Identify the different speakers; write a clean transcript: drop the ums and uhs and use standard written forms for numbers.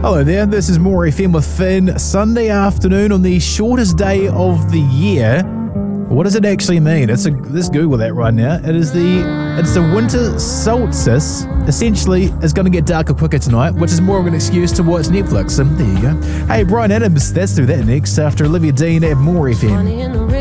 Speaker 1: Hello there, this is More FM with Finn. Sunday afternoon on the shortest day of the year. What does it actually mean? Let's Google that right now. It's the winter solstice. Essentially, it's going to get darker quicker tonight, which is more of an excuse to watch Netflix. And there you go. Hey, Brian Adams, let's do that next after Olivia Dean at More FM.